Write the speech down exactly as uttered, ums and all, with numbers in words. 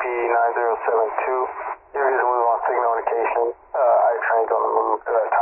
nine zero seven two. You're to move on signal indication. Uh, I train's on the move. Uh,